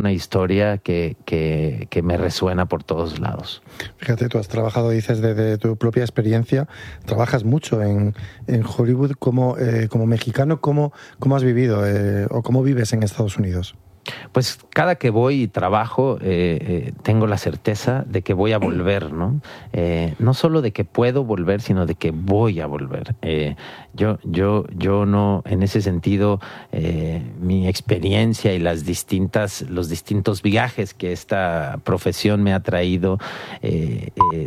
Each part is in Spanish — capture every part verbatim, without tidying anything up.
una historia que, que, que me resuena por todos lados. Fíjate, tú has trabajado, dices, desde tu propia experiencia, trabajas mucho en, en Hollywood como, eh, como mexicano. ¿Cómo, cómo has vivido eh, o cómo vives en Estados Unidos? Pues cada que voy y trabajo eh, eh, tengo la certeza de que voy a volver, ¿no? Eh, no solo de que puedo volver, sino de que voy a volver. Eh, yo, yo, yo no, en ese sentido, eh, mi experiencia y las distintas, los distintos viajes que esta profesión me ha traído, eh, eh,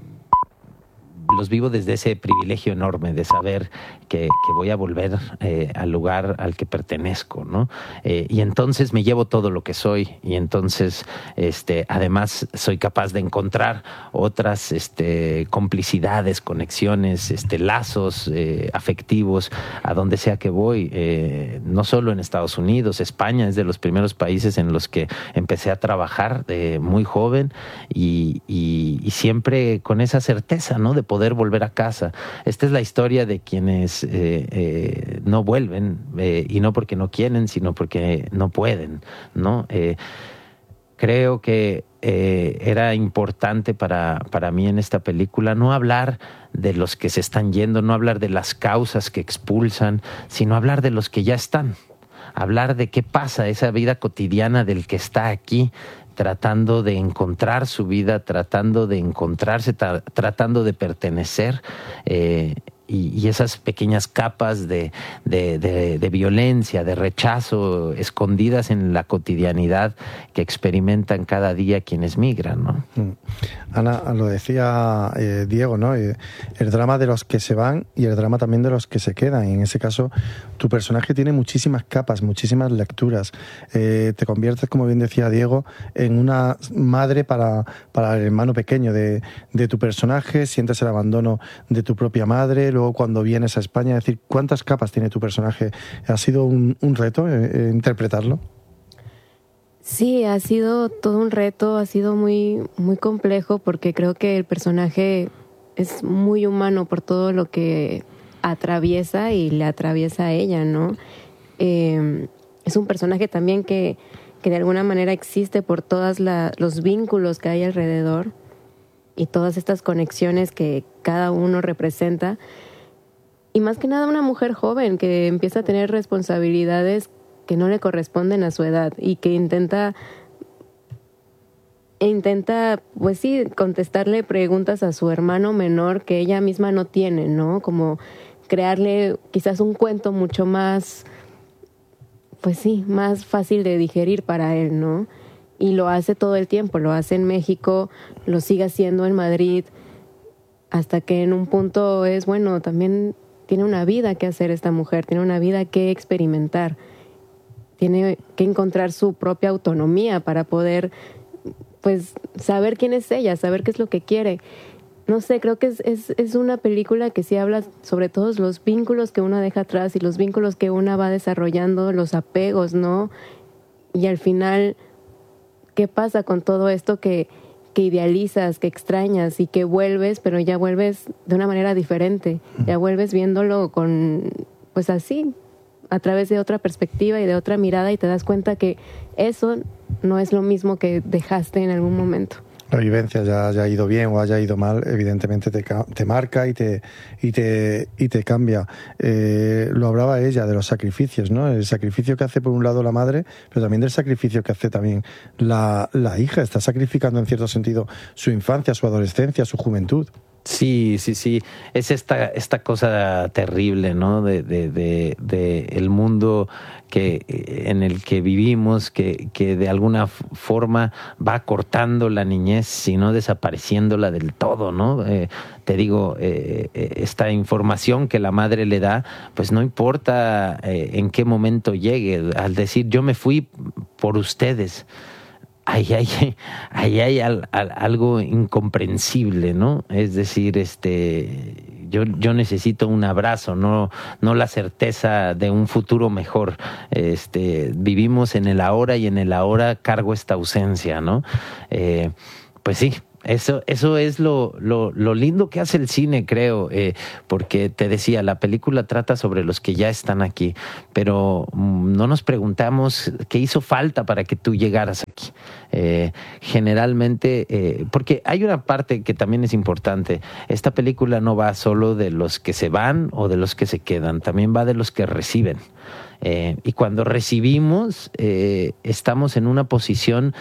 los vivo desde ese privilegio enorme de saber que, que voy a volver eh, al lugar al que pertenezco, ¿no? Eh, y entonces me llevo todo lo que soy y entonces, este, además, soy capaz de encontrar otras este, complicidades, conexiones, este, lazos eh, afectivos a donde sea que voy. Eh, no solo en Estados Unidos, España es de los primeros países en los que empecé a trabajar de muy joven y, y, y siempre con esa certeza, ¿no? De poder volver a casa. Esta es la historia de quienes eh, eh, no vuelven eh, y no porque no quieren, sino porque no pueden, ¿no? Eh, creo que eh, era importante para, para mí en esta película no hablar de los que se están yendo, no hablar de las causas que expulsan, sino hablar de los que ya están. Hablar de qué pasa, esa vida cotidiana del que está aquí, tratando de encontrar su vida, tratando de encontrarse, tra- tratando de pertenecer, eh, y, y esas pequeñas capas de, de, de, de violencia, de rechazo, escondidas en la cotidianidad que experimentan cada día quienes migran, ¿no? Ana, lo decía eh, Diego, ¿no? Eh, el drama de los que se van y el drama también de los que se quedan. Y en ese caso, tu personaje tiene muchísimas capas, muchísimas lecturas. Eh, te conviertes, como bien decía Diego, en una madre para, para el hermano pequeño de, de tu personaje, sientes el abandono de tu propia madre. Luego, cuando vienes a España, es decir, ¿cuántas capas tiene tu personaje? ¿Ha sido un, un reto eh, eh, interpretarlo? Sí, ha sido todo un reto, ha sido muy, muy complejo porque creo que el personaje es muy humano por todo lo que atraviesa y le atraviesa a ella, ¿no? Eh, es un personaje también que, que de alguna manera existe por todos los vínculos que hay alrededor y todas estas conexiones que cada uno representa. Y más que nada una mujer joven que empieza a tener responsabilidades que no le corresponden a su edad y que intenta, intenta, pues sí, contestarle preguntas a su hermano menor que ella misma no tiene, ¿no? Como crearle quizás un cuento mucho más, pues sí, más fácil de digerir para él, ¿no? Y lo hace todo el tiempo, lo hace en México, lo sigue haciendo en Madrid, hasta que en un punto es, bueno, también tiene una vida que hacer esta mujer, tiene una vida que experimentar. Tiene que encontrar su propia autonomía para poder, pues, saber quién es ella, saber qué es lo que quiere. No sé, creo que es, es, es una película que sí habla sobre todos los vínculos que uno deja atrás y los vínculos que una va desarrollando, los apegos, ¿no? Y al final, ¿qué pasa con todo esto que, que idealizas, que extrañas y que vuelves, pero ya vuelves de una manera diferente? Ya vuelves viéndolo con, pues así, a través de otra perspectiva y de otra mirada y te das cuenta que eso no es lo mismo que dejaste en algún momento. La vivencia, ya haya ido bien o haya ido mal, evidentemente te, te marca y te, y te, y te cambia. Eh, lo hablaba ella de los sacrificios, ¿no? El sacrificio que hace por un lado la madre, pero también del sacrificio que hace también la, la hija. Está sacrificando en cierto sentido su infancia, su adolescencia, su juventud. Sí, sí, sí. Es esta, esta cosa terrible, ¿no? De, de, de, de el mundo que, en el que vivimos, que, que de alguna forma va cortando la niñez, sino desapareciéndola del todo, ¿no? Eh, te digo, eh, esta información que la madre le da, pues no importa eh, en qué momento llegue. Al decir, yo me fui por ustedes. Ahí hay, ahí hay al, al, algo incomprensible, ¿no? Es decir, este, yo, yo necesito un abrazo, no, no la certeza de un futuro mejor. Este, vivimos en el ahora y en el ahora cargo esta ausencia, ¿no? Eh, pues sí, Eso, eso es lo, lo, lo lindo que hace el cine, creo, eh, porque te decía, la película trata sobre los que ya están aquí, pero mm, no nos preguntamos qué hizo falta para que tú llegaras aquí. Eh, generalmente, eh, porque hay una parte que también es importante, esta película no va solo de los que se van o de los que se quedan, también va de los que reciben. Eh, y cuando recibimos, eh, estamos en una posición,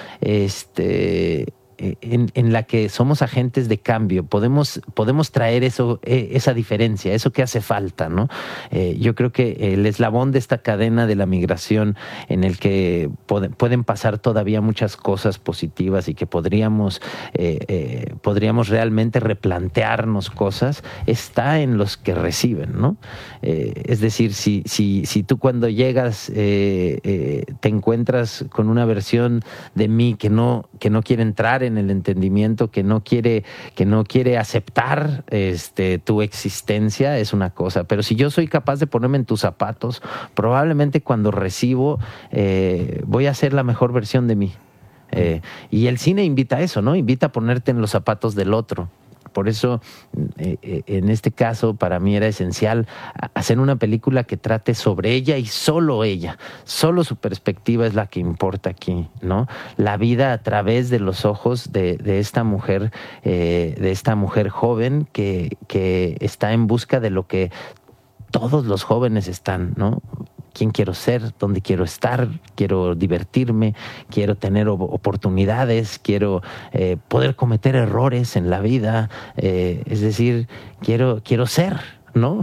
este... En, en la que somos agentes de cambio, podemos, podemos traer eso, eh, esa diferencia, eso que hace falta, ¿no? Eh, yo creo que el eslabón de esta cadena de la migración en el que pod- pueden pasar todavía muchas cosas positivas y que podríamos, eh, eh, podríamos realmente replantearnos cosas, está en los que reciben, ¿no? Eh, es decir, si, si, si tú cuando llegas eh, eh, te encuentras con una versión de mí que no, que no quiere entrar en el entendimiento, que no quiere, que no quiere aceptar este, tu existencia, es una cosa. Pero si yo soy capaz de ponerme en tus zapatos, probablemente cuando recibo eh, voy a ser la mejor versión de mí. Eh, y el cine invita a eso, ¿no? Invita a ponerte en los zapatos del otro. Por eso, eh, en este caso, para mí era esencial hacer una película que trate sobre ella y solo ella. Solo su perspectiva es la que importa aquí, ¿no? La vida a través de los ojos de, de esta mujer, eh, de esta mujer joven que, que está en busca de lo que todos los jóvenes están, ¿no? ¿Quién quiero ser? ¿Dónde quiero estar? Quiero divertirme, quiero tener oportunidades, quiero eh, poder cometer errores en la vida, eh, es decir, quiero, quiero ser, ¿no?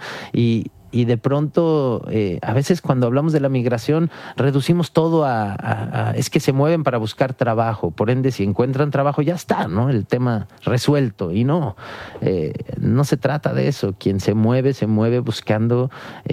y, y de pronto, eh, a veces cuando hablamos de la migración, reducimos todo a, a, a... es que se mueven para buscar trabajo, por ende, si encuentran trabajo, ya está, ¿no? El tema resuelto. Y no, eh, no se trata de eso. Quien se mueve, se mueve buscando,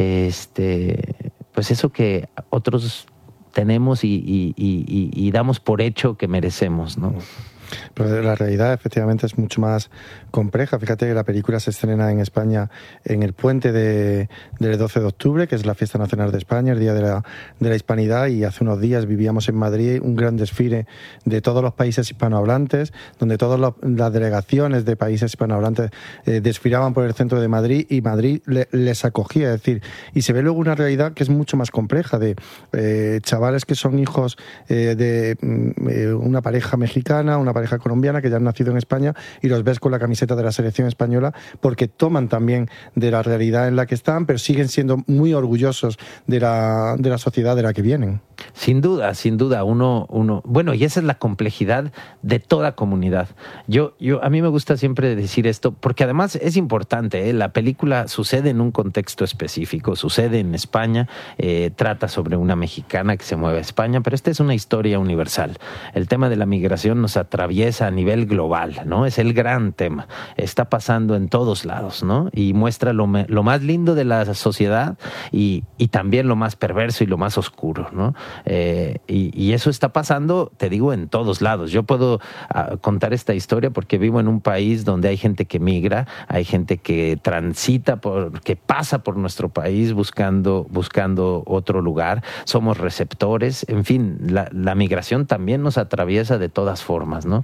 este, pues eso que otros tenemos y, y, y, y damos por hecho que merecemos, ¿no? Pero la realidad efectivamente es mucho más compleja. Fíjate que la película se estrena en España en el puente de, del doce de octubre, que es la fiesta nacional de España, el Día de la, de la Hispanidad, y hace unos días vivíamos en Madrid un gran desfile de todos los países hispanohablantes, donde todas los, las delegaciones de países hispanohablantes eh, desfilaban por el centro de Madrid y Madrid le, les acogía, es decir, y se ve luego una realidad que es mucho más compleja, de eh, chavales que son hijos eh, de eh, una pareja mexicana, una pareja colombiana que ya han nacido en España, y los ves con la camiseta de la selección española porque toman también de la realidad en la que están, pero siguen siendo muy orgullosos de la, de la sociedad de la que vienen. Sin duda, sin duda, uno, uno, bueno, y esa es la complejidad de toda comunidad. Yo, yo, a mí me gusta siempre decir esto, porque además es importante, ¿eh? La película sucede en un contexto específico, sucede en España, eh, trata sobre una mexicana que se mueve a España, pero esta es una historia universal. El tema de la migración nos atraviesa a nivel global, ¿no? Es el gran tema. Está pasando en todos lados, ¿no? Y muestra lo, me, lo más lindo de la sociedad y, y también lo más perverso y lo más oscuro, ¿no? Eh, y, y eso está pasando, te digo, en todos lados. Yo puedo uh, contar esta historia porque vivo en un país donde hay gente que migra, hay gente que transita, por, que pasa por nuestro país buscando, buscando otro lugar. Somos receptores. En fin, la, la migración también nos atraviesa de todas formas, ¿no?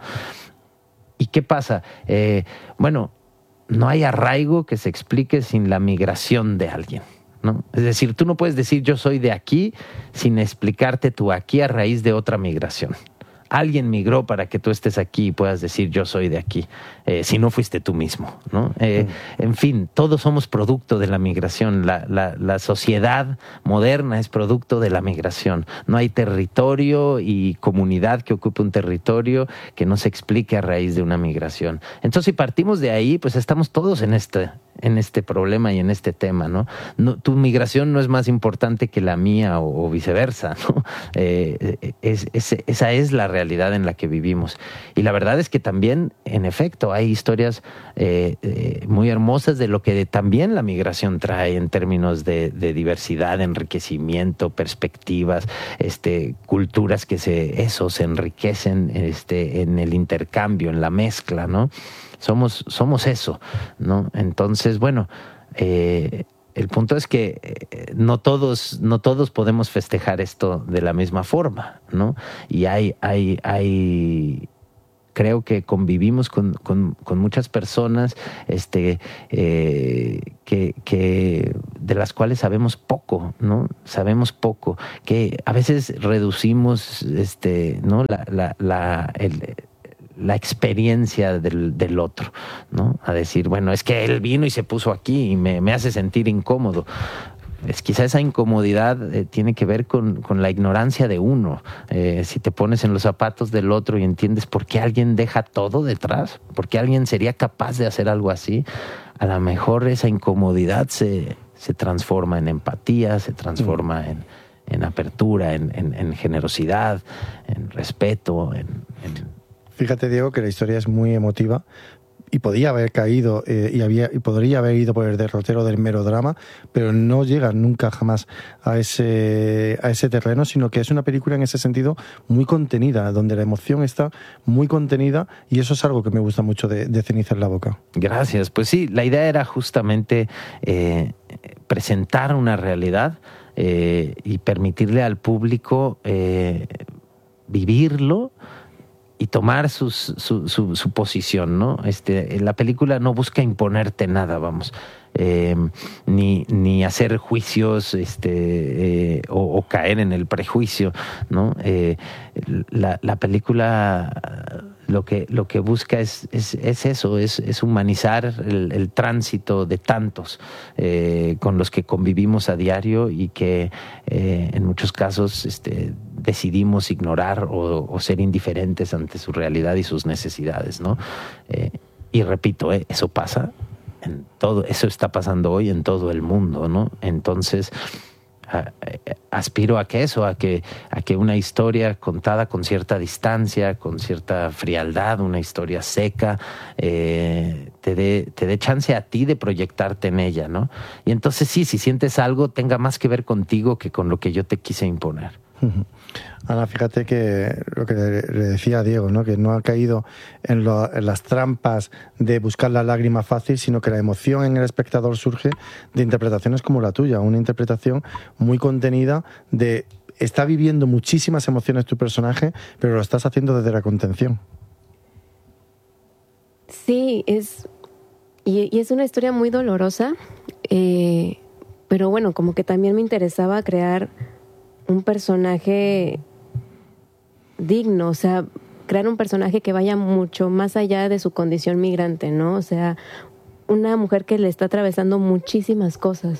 ¿Y qué pasa? Eh, bueno, no hay arraigo que se explique sin la migración de alguien, ¿no? Es decir, tú no puedes decir yo soy de aquí sin explicarte tu aquí a raíz de otra migración. Alguien migró para que tú estés aquí y puedas decir yo soy de aquí, eh, si no fuiste tú mismo, ¿no? Eh, mm. En fin, todos somos producto de la migración. La, la, la sociedad moderna es producto de la migración. No hay territorio y comunidad que ocupe un territorio que no se explique a raíz de una migración. Entonces, si partimos de ahí, pues estamos todos en este, en este problema y en este tema, ¿no? No, tu migración no es más importante que la mía o, o viceversa, ¿no? Eh, es, es, esa es la realidad en la que vivimos. Y la verdad es que también, en efecto, hay historias eh, eh, muy hermosas de lo que también la migración trae en términos de, de diversidad, enriquecimiento, perspectivas, este, culturas que se, eso, se enriquecen este, en el intercambio, en la mezcla, ¿no? Somos, somos eso, ¿no? Entonces, bueno, eh, el punto es que eh, no todos, no todos podemos festejar esto de la misma forma, ¿no? Y hay, hay, hay creo que convivimos con, con, con muchas personas este, eh, que, que de las cuales sabemos poco, ¿no? Sabemos poco, que a veces reducimos este, ¿no? la, la, la, el, la experiencia del, del otro, ¿no? A decir, bueno, es que él vino y se puso aquí y me, me hace sentir incómodo. Es, quizá esa incomodidad eh, tiene que ver con, con la ignorancia de uno. Eh, si te pones en los zapatos del otro y entiendes por qué alguien deja todo detrás, por qué alguien sería capaz de hacer algo así, a lo mejor esa incomodidad se, se transforma en empatía, se transforma en, en apertura, en, en, en generosidad, en respeto. En, en... Fíjate, Diego, que la historia es muy emotiva. Y podía haber caído eh, y, había, y podría haber ido por el derrotero del melodrama, pero no llega nunca jamás a ese, a ese terreno, sino que es una película en ese sentido muy contenida, donde la emoción está muy contenida, y eso es algo que me gusta mucho de, de Ceniza en la boca. Gracias. Pues sí, la idea era justamente eh, presentar una realidad eh, y permitirle al público eh, vivirlo y tomar sus, su, su, su posición, ¿no? Este, la película no busca imponerte nada, vamos, eh, ni, ni hacer juicios este, eh, o, o caer en el prejuicio, ¿no? Eh, la, la película lo que, lo que busca es, es, es eso, es, es humanizar el, el tránsito de tantos eh, con los que convivimos a diario y que eh, en muchos casos este, decidimos ignorar o, o ser indiferentes ante su realidad y sus necesidades, ¿no? Eh, y repito, eh, eso pasa en todo, eso está pasando hoy en todo el mundo, ¿no? Entonces, a, aspiro a que eso, a que, a que una historia contada con cierta distancia, con cierta frialdad, una historia seca, eh, te dé te dé chance a ti de proyectarte en ella, ¿no? Y entonces sí, si sientes algo, tenga más que ver contigo que con lo que yo te quise imponer. Ana, fíjate que lo que le decía a Diego, ¿no? Que no ha caído en, lo, en las trampas de buscar la lágrima fácil, sino que la emoción en el espectador surge de interpretaciones como la tuya, una interpretación muy contenida de está viviendo muchísimas emociones tu personaje, pero lo estás haciendo desde la contención. Sí, es y, y es una historia muy dolorosa, eh, pero bueno, como que también me interesaba crear un personaje digno, o sea, crear un personaje que vaya mucho más allá de su condición migrante, ¿no? O sea, una mujer que le está atravesando muchísimas cosas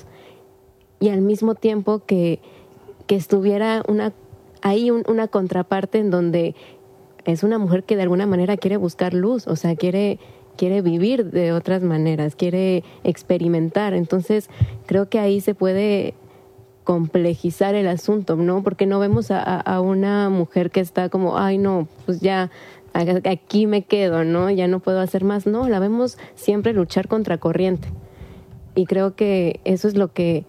y al mismo tiempo que, que estuviera una ahí un, una contraparte en donde es una mujer que de alguna manera quiere buscar luz, o sea, quiere, quiere vivir de otras maneras, quiere experimentar. Entonces, creo que ahí se puede complejizar el asunto, ¿no? Porque no vemos a, a una mujer que está como, ay, no, pues ya aquí me quedo, ¿no? Ya no puedo hacer más. No, la vemos siempre luchar contra corriente. Y creo que eso es lo que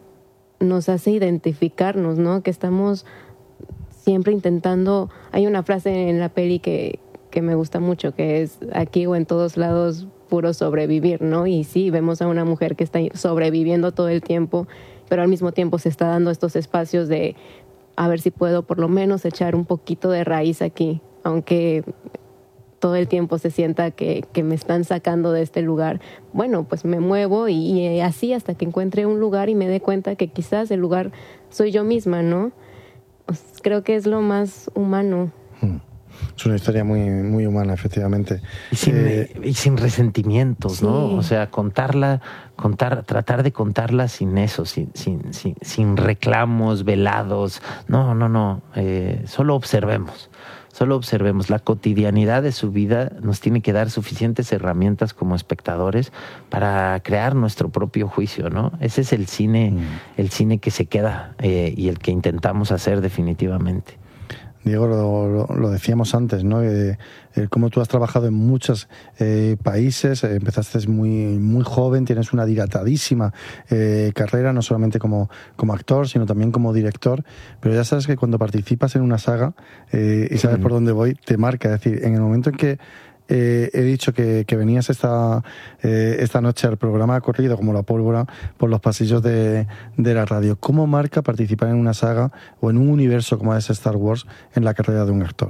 nos hace identificarnos, ¿no? Que estamos siempre intentando... Hay una frase en la peli que, que me gusta mucho, que es aquí o en todos lados puro sobrevivir, ¿no? Y sí, vemos a una mujer que está sobreviviendo todo el tiempo, pero al mismo tiempo se está dando estos espacios de a ver si puedo por lo menos echar un poquito de raíz aquí, aunque todo el tiempo se sienta que, que me están sacando de este lugar. Bueno, pues me muevo y, y así hasta que encuentre un lugar y me dé cuenta que quizás el lugar soy yo misma, ¿no? Pues creo que es lo más humano. Hmm. Es una historia muy, muy humana, efectivamente. Y sin, eh, y sin resentimientos, sí. ¿no? O sea, contarla, contar, tratar de contarla sin eso, sin, sin, sin, sin reclamos velados. No, no, no. Eh, solo observemos. Solo observemos. La cotidianidad de su vida nos tiene que dar suficientes herramientas como espectadores para crear nuestro propio juicio, ¿no? Ese es el cine, mm. el cine que se queda eh, y el que intentamos hacer definitivamente. Diego, lo, lo, lo decíamos antes, ¿no? Eh, eh, como tú has trabajado en muchos eh, países, eh, empezaste muy, muy joven, tienes una dilatadísima eh, carrera, no solamente como, como actor, sino también como director, pero ya sabes que cuando participas en una saga eh, y sabes por dónde voy, te marca. Es decir, en el momento en que Eh, he dicho que, que venías esta, eh, esta noche al programa, ha corrido como la pólvora por los pasillos de, de la radio. ¿Cómo marca participar en una saga o en un universo como es Star Wars en la carrera de un actor?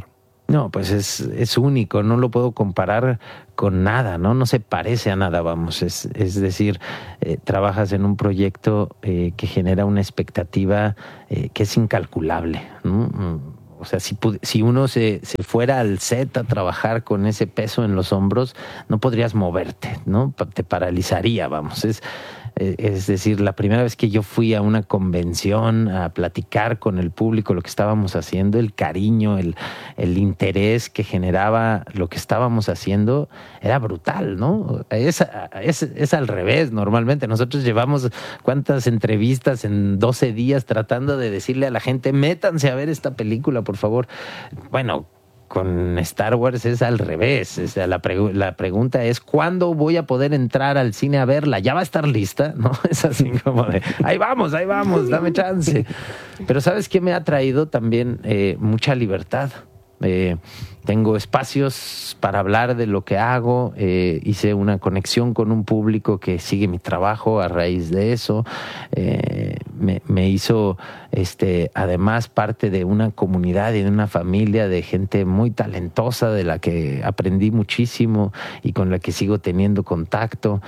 No, pues es, es único, no lo puedo comparar con nada, ¿no? No se parece a nada, vamos. Es, es decir, eh, trabajas en un proyecto eh, que genera una expectativa eh, que es incalculable, ¿no? O sea, si, si uno se, se fuera al set a trabajar con ese peso en los hombros, no podrías moverte, ¿no? Te paralizaría, vamos. Es, es decir, la primera vez que yo fui a una convención a platicar con el público lo que estábamos haciendo, el cariño, el, el interés que generaba lo que estábamos haciendo, era brutal, ¿no? Es, es, es al revés, normalmente. Nosotros llevamos cuántas entrevistas en doce días tratando de decirle a la gente, métanse a ver esta película, por favor. Bueno, con Star Wars es al revés. O sea, la, pregu- la pregunta es, ¿cuándo voy a poder entrar al cine a verla? ¿Ya va a estar lista? ¿No? Es así como de, ahí vamos, ahí vamos, dame chance. Pero ¿sabes qué me ha traído también? Eh, mucha libertad. Eh, tengo espacios para hablar de lo que hago, eh, hice una conexión con un público que sigue mi trabajo a raíz de eso, eh, me, me hizo este, además parte de una comunidad y de una familia de gente muy talentosa de la que aprendí muchísimo y con la que sigo teniendo contacto.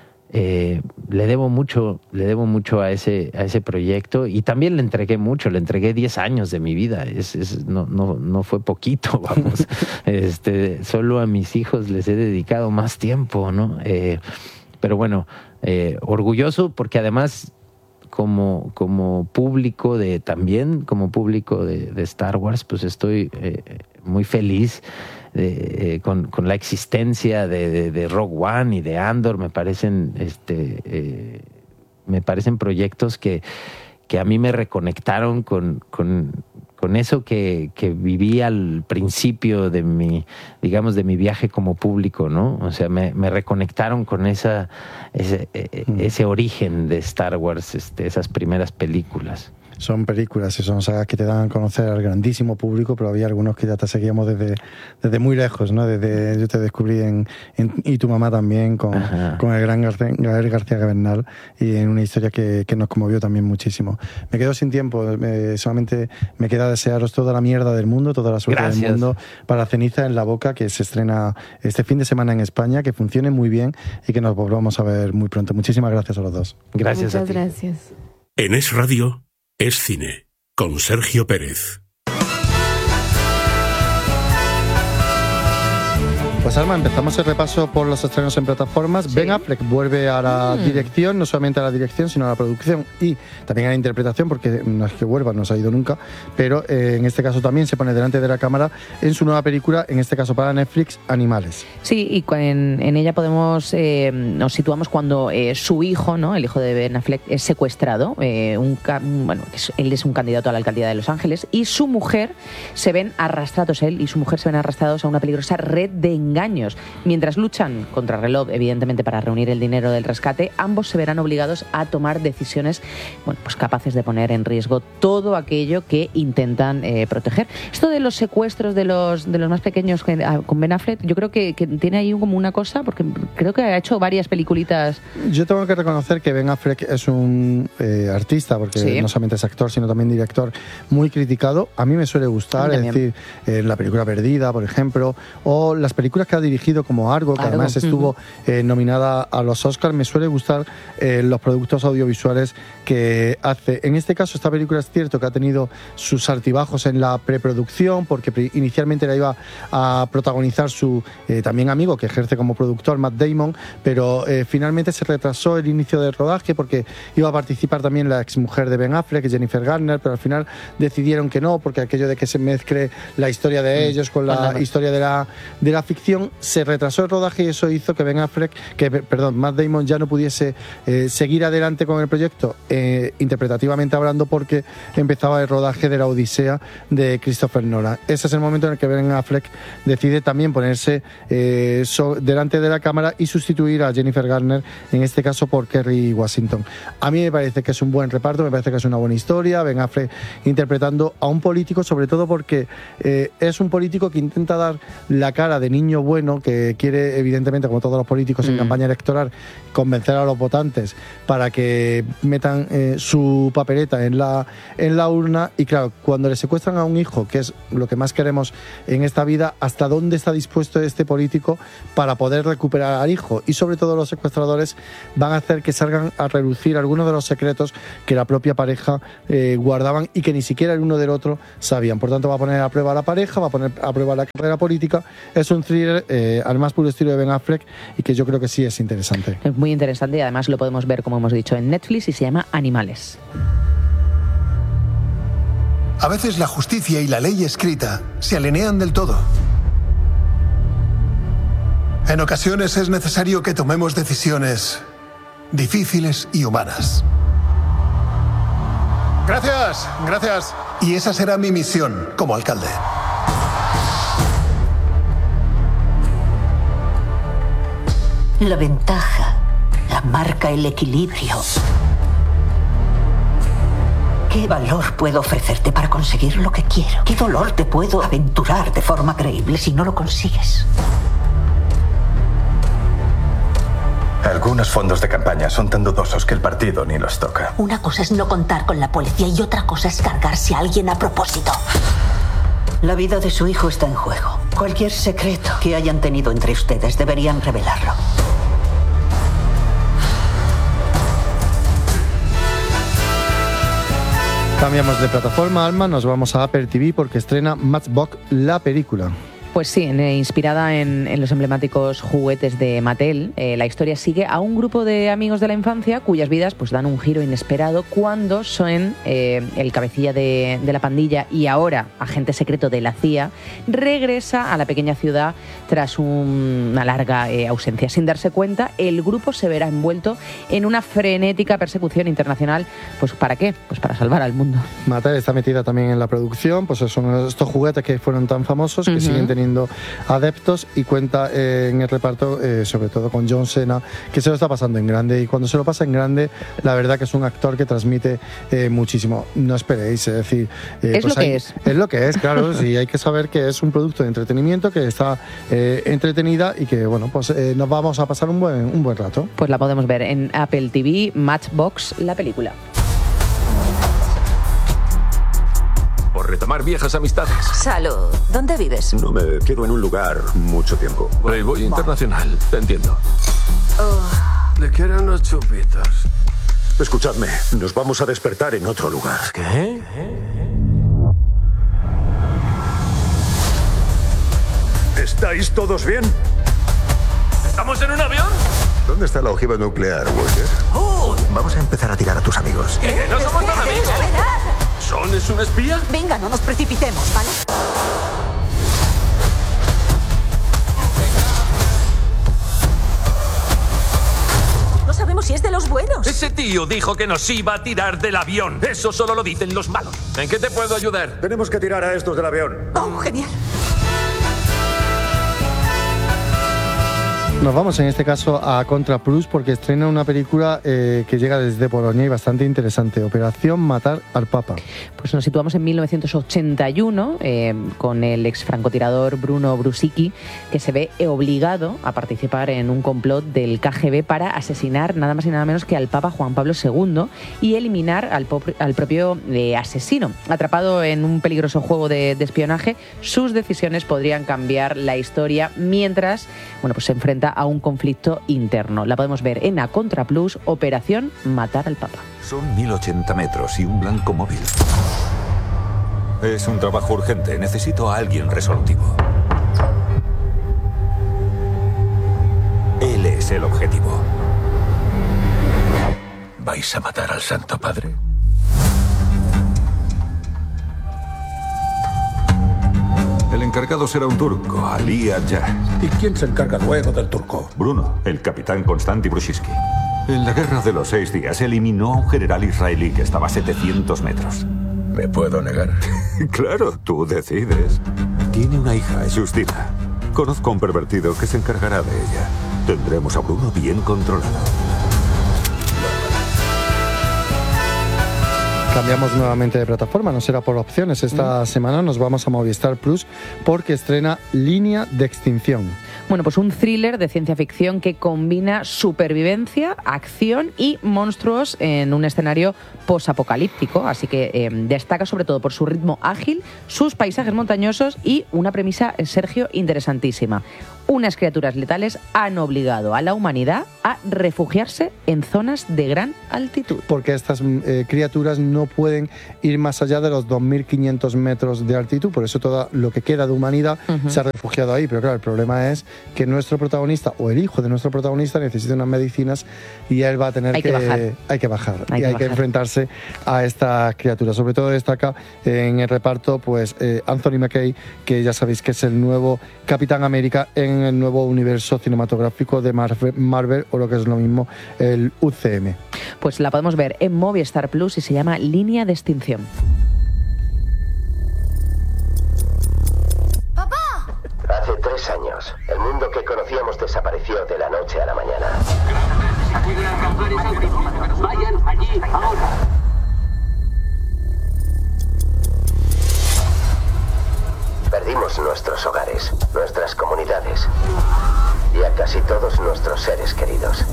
Eh, le debo mucho, le debo mucho a ese, a ese proyecto y también le entregué mucho, le entregué diez años de mi vida, es, es, no, no, no fue poquito, vamos, este, solo a mis hijos les he dedicado más tiempo, ¿no? Eh, pero bueno, eh, orgulloso porque además como, como público de, también como público de, de Star Wars, pues estoy eh, muy feliz De, eh, con, con la existencia de, de, de Rogue One y de Andor. Me parecen este eh, me parecen proyectos que, que a mí me reconectaron con, con, con eso que, que viví al principio de mi, digamos, de mi viaje como público, ¿no? O sea, me, me reconectaron con esa ese, ese origen de Star Wars, este, esas primeras películas. Son películas y son sagas que te dan a conocer al grandísimo público, pero había algunos que ya te seguíamos desde, desde muy lejos, ¿no? Desde, yo te descubrí en, en y tu mamá también con, con el gran García, Gael García Bernal, y en una historia que, que nos conmovió también muchísimo. Me quedo sin tiempo, me, solamente me queda desearos toda la mierda del mundo, toda la suerte Gracias. Del mundo para Ceniza en la Boca, que se estrena este fin de semana en España, que funcione muy bien y que nos volvamos a ver muy pronto. Muchísimas gracias a los dos. Gracias. Muchas a ti. gracias. En Es Radio Es Cine, con Sergio Pérez. Pues Alma, empezamos el repaso por los estrenos en plataformas. Sí. Ben Affleck vuelve a la mm. dirección, no solamente a la dirección, sino a la producción y también a la interpretación, porque no es que vuelva, no se ha ido nunca, pero eh, en este caso también se pone delante de la cámara en su nueva película, en este caso para Netflix, Animales. Sí, y en, en ella podemos, eh, nos situamos cuando eh, su hijo, ¿no? El hijo de Ben Affleck, es secuestrado. Eh, un, bueno, es, él es un candidato a la alcaldía de Los Ángeles y su mujer se ven arrastrados, él y su mujer se ven arrastrados a una peligrosa red de engaños. Mientras luchan contra reloj, evidentemente, para reunir el dinero del rescate, ambos se verán obligados a tomar decisiones, bueno, pues capaces de poner en riesgo todo aquello que intentan eh, proteger. Esto de los secuestros de los de los más pequeños con Ben Affleck, yo creo que, que tiene ahí como una cosa, porque creo que ha hecho varias peliculitas. Yo tengo que reconocer que Ben Affleck es un eh, artista, porque sí. no solamente es actor, sino también director, muy criticado. A mí me suele gustar, es decir, eh, la película Perdida, por ejemplo, o las películas que ha dirigido como Argo, que Argo. además estuvo eh, nominada a los Oscars. Me suele gustar eh, los productos audiovisuales que hace. En este caso, esta película es cierto que ha tenido sus altibajos en la preproducción, porque pre- inicialmente la iba a protagonizar su eh, también amigo, que ejerce como productor, Matt Damon, pero eh, finalmente se retrasó el inicio del rodaje porque iba a participar también la exmujer de Ben Affleck, Jennifer Garner, pero al final decidieron que no, porque aquello de que se mezcle la historia de ellos con la bueno, historia de la, de la ficción, se retrasó el rodaje y eso hizo que Ben Affleck, que perdón, Matt Damon ya no pudiese eh, seguir adelante con el proyecto, eh, interpretativamente hablando, porque empezaba el rodaje de la Odisea de Christopher Nolan. Ese es el momento en el que Ben Affleck decide también ponerse eh, so, delante de la cámara y sustituir a Jennifer Garner, en este caso por Kerry Washington. A mí me parece que es un buen reparto, me parece que es una buena historia. Ben Affleck interpretando a un político, sobre todo porque eh, es un político que intenta dar la cara de niño niño bueno que quiere, evidentemente, como todos los políticos en mm. campaña electoral, convencer a los votantes para que metan eh, su papeleta en la, en la urna. Y claro, cuando le secuestran a un hijo, que es lo que más queremos en esta vida, ¿hasta dónde está dispuesto este político para poder recuperar al hijo? Y sobre todo los secuestradores van a hacer que salgan a relucir algunos de los secretos que la propia pareja eh, guardaban y que ni siquiera el uno del otro sabían. Por tanto, va a poner a prueba a la pareja, va a poner a prueba la carrera política. Es un thriller eh, al más puro estilo de Ben Affleck y que yo creo que sí es interesante. Es muy interesante y además lo podemos ver, como hemos dicho, en Netflix y se llama Animales. A veces la justicia y la ley escrita se alinean del todo. En ocasiones es necesario que tomemos decisiones difíciles y humanas. Gracias, gracias. Y esa será mi misión como alcalde. La ventaja, la marca, el equilibrio. ¿Qué valor puedo ofrecerte para conseguir lo que quiero? ¿Qué dolor te puedo aventurar de forma creíble si no lo consigues? Algunos fondos de campaña son tan dudosos que el partido ni los toca. Una cosa es no contar con la policía y otra cosa es cargarse a alguien a propósito. La vida de su hijo está en juego. Cualquier secreto que hayan tenido entre ustedes deberían revelarlo. Cambiamos de plataforma, Alma, nos vamos a Apple T V porque estrena Matchbox, la película. Pues sí, inspirada en, en los emblemáticos juguetes de Mattel, eh, la historia sigue a un grupo de amigos de la infancia cuyas vidas pues dan un giro inesperado cuando Sean, eh, el cabecilla de, de la pandilla y ahora agente secreto de la C I A, regresa a la pequeña ciudad tras un, una larga eh, ausencia. Sin darse cuenta, el grupo se verá envuelto en una frenética persecución internacional. ¿Pues para qué? Pues para salvar al mundo. Mattel está metida también en la producción, pues son estos juguetes que fueron tan famosos que uh-huh. siguen teniendo adeptos y cuenta eh, en el reparto eh, sobre todo con John Cena, que se lo está pasando en grande, y cuando se lo pasa en grande la verdad que es un actor que transmite eh, muchísimo. No esperéis, es decir, eh, es pues lo hay, que es es lo que es, claro. Sí, hay que saber que es un producto de entretenimiento, que está eh, entretenida y que bueno, pues eh, nos vamos a pasar un buen, un buen rato. Pues la podemos ver en Apple T V, Matchbox, la película. Por retomar viejas amistades. Salud. ¿Dónde vives? No me quedo en un lugar mucho tiempo. Playboy internacional, te entiendo. Oh. Le quieren los chupitos. Escuchadme, nos vamos a despertar en otro lugar. ¿Qué? ¿Estáis todos bien? ¿Estamos en un avión? ¿Dónde está la ojiva nuclear, Walker? Oh. Vamos a empezar a tirar a tus amigos. ¿Qué? ¿No somos tan amigos? ¿Son es un espía? Venga, no nos precipitemos, ¿vale? No sabemos si es de los buenos. Ese tío dijo que nos iba a tirar del avión. Eso solo lo dicen los malos. ¿En qué te puedo ayudar? Tenemos que tirar a estos del avión. Oh, genial. Nos vamos en este caso a Contra Plus porque estrena una película eh, que llega desde Polonia y bastante interesante, Operación Matar al Papa. Pues nos situamos en mil novecientos ochenta y uno eh, con el ex francotirador Bruno Brusicki, que se ve obligado a participar en un complot del K G B para asesinar nada más y nada menos que al Papa Juan Pablo segundo y eliminar al, pop- al propio eh, asesino. Atrapado en un peligroso juego de, de espionaje, sus decisiones podrían cambiar la historia mientras bueno, pues se enfrenta a un conflicto interno. La podemos ver en A Contra Plus, Operación Matar al Papa. Son mil ochenta metros y un blanco móvil. Es un trabajo urgente. Necesito a alguien resolutivo. Él es el objetivo. ¿Vais a matar al Santo Padre? El encargado será un turco, Ali Adja. ¿Y quién se encarga luego del turco? Bruno, el capitán Konstanty Brusicki. En la guerra de los seis días eliminó a un general israelí que estaba a setecientos metros. ¿Me puedo negar? Claro, tú decides. Tiene una hija, Justina. Conozco a un pervertido que se encargará de ella. Tendremos a Bruno bien controlado. Cambiamos nuevamente de plataforma, no será por opciones. Esta mm. semana nos vamos a Movistar Plus porque estrena Línea de Extinción. Bueno, pues un thriller de ciencia ficción que combina supervivencia, acción y monstruos en un escenario posapocalíptico, así que eh, destaca sobre todo por su ritmo ágil, sus paisajes montañosos y una premisa, Sergio, interesantísima. Unas criaturas letales han obligado a la humanidad a refugiarse en zonas de gran altitud. Porque estas eh, criaturas no pueden ir más allá de los dos mil quinientos metros de altitud, por eso todo lo que queda de humanidad uh-huh. se ha refugiado ahí. Pero claro, el problema es que nuestro protagonista o el hijo de nuestro protagonista necesita unas medicinas y él va a tener hay que, que bajar. Hay que bajar hay y que hay bajar. que enfrentarse a estas criaturas. Sobre todo destaca en el reparto pues eh, Anthony Mackie, que ya sabéis que es el nuevo Capitán América en el nuevo universo cinematográfico de Marvel, Marvel o lo que es lo mismo, el U C M. Pues la podemos ver en Movistar Plus y se llama Línea de Extinción. ¡Papá! Hace tres años, el mundo que conocíamos desapareció de la noche a la mañana. Vayan allí ahora. Perdimos nuestros hogares, nuestras comunidades y a casi todos nuestros seres queridos.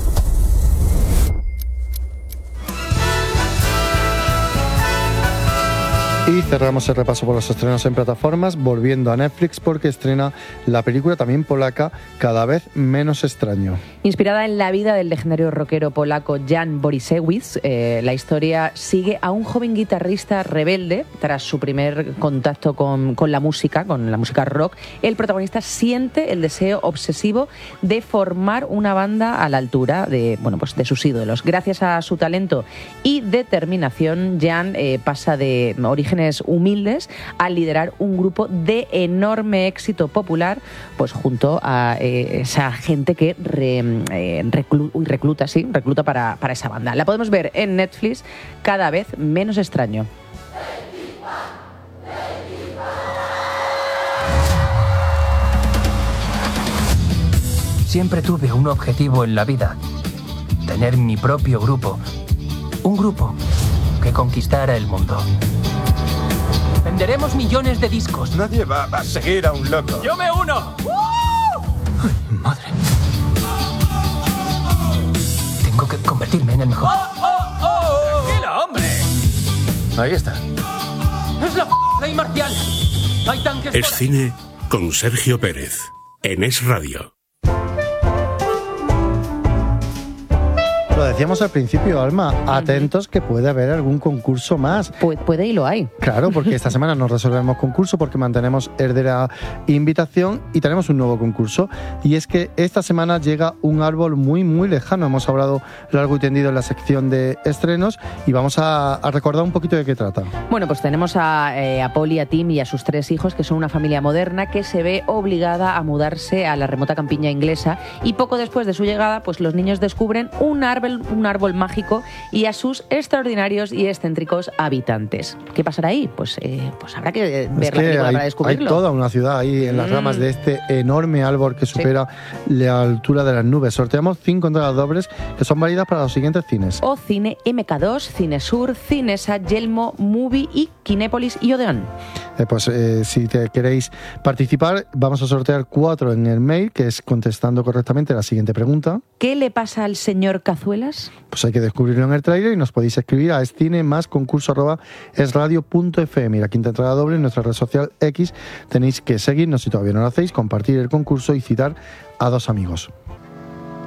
Y cerramos el repaso por los estrenos en plataformas, volviendo a Netflix porque estrena la película también polaca Cada vez menos extraño. Inspirada en la vida del legendario rockero polaco Jan Borisiewicz, eh, la historia sigue a un joven guitarrista rebelde. Tras su primer contacto con, con la música, con la música rock, el protagonista siente el deseo obsesivo de formar una banda a la altura de, bueno, pues de sus ídolos. Gracias a su talento y determinación, Jan eh, pasa de orígenes humildes a liderar un grupo de enorme éxito popular, pues junto a eh, esa gente que re, eh, reclu, recluta, sí, recluta para, para esa banda. La podemos ver en Netflix, Cada vez menos extraño. Siempre tuve un objetivo en la vida: tener mi propio grupo, un grupo que conquistara el mundo. Venderemos millones de discos. Nadie va a seguir a un loco. ¡Yo me uno! Ay, madre. Tengo que convertirme en el mejor. ¡Oh, oh, oh! ¡Tranquilo, hombre! Ahí está. ¡Es la ley marcial! ¡Hay tanques! Es cine con Sergio Pérez, en Es Radio. Lo decíamos al principio, Alma, atentos que puede haber algún concurso más. Pu- puede y lo hay. Claro, porque esta semana no resolvemos concurso porque mantenemos el de la invitación y tenemos un nuevo concurso. Y es que esta semana llega un árbol muy, muy lejano. Hemos hablado largo y tendido en la sección de estrenos y vamos a, a recordar un poquito de qué trata. Bueno, pues tenemos a, eh, a Polly, a Tim y a sus tres hijos, que son una familia moderna que se ve obligada a mudarse a la remota campiña inglesa, y poco después de su llegada, pues los niños descubren un árbol un árbol mágico y a sus extraordinarios y excéntricos habitantes. ¿Qué pasará ahí? Pues, eh, pues habrá que ver Es la que película hay, para descubrirlo. hay toda una ciudad ahí en las Mm. ramas de este enorme árbol que supera sí. la altura de las nubes. Sorteamos cinco entradas dobles que son válidas para los siguientes cines: O Cine M K dos, Cinesur, Cinesa, Yelmo, Movie y Kinépolis y Odeón. Eh, pues eh, si te queréis participar, vamos a sortear cuatro en el mail, que es contestando correctamente la siguiente pregunta. ¿Qué le pasa al señor Cazuelas? Pues hay que descubrirlo en el tráiler y nos podéis escribir a escine más concurso arroba esradio punto f m. Y la quinta entrada doble en nuestra red social X. Tenéis que seguirnos si todavía no lo hacéis, compartir el concurso y citar a dos amigos.